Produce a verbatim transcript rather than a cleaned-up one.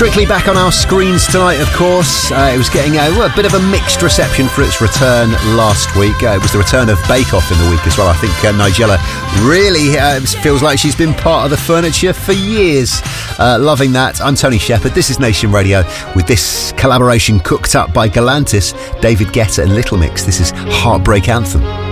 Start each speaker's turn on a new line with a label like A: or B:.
A: Strictly back on our screens tonight, of course. Uh, it was getting a, well, a bit of a mixed reception for its return last week. Uh, it was the return of Bake Off in the week as well. I think uh, Nigella really uh, feels like she's been part of the furniture for years. Uh, loving that. I'm Tony Shepherd. This is Nation Radio with this collaboration cooked up by Galantis, David Guetta and Little Mix. This is Heartbreak Anthem.